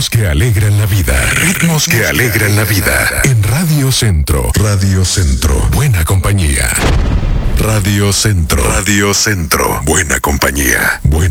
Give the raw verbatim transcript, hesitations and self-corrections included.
Ritmos que alegran la vida. Ritmos que alegran la vida. En Radio Centro. Radio Centro. Buena compañía. Radio Centro. Radio Centro. Buena compañía. Buena